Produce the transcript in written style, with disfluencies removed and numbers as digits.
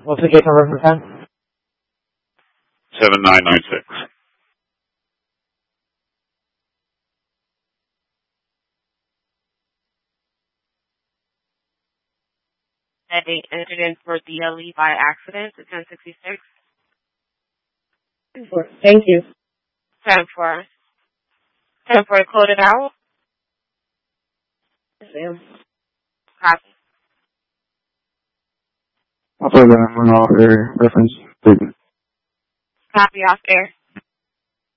What's the case number for 10? 7996. That they entered in for DLE by accident to 1066. Thank you. 10-4. 10-4 to close it out. Yes, ma'am. Copy. I'll put that one off air reference statement. Copy off air.